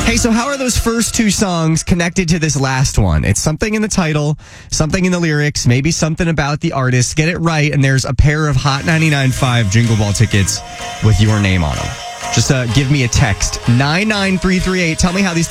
Hey, so how are those first two songs connected to this last one? It's something in the title, something in the lyrics, maybe something about the artist. Get it right, and there's a pair of Hot 99.5 Jingle Ball tickets with your name on them. Just give me a text, 99338. Tell me how these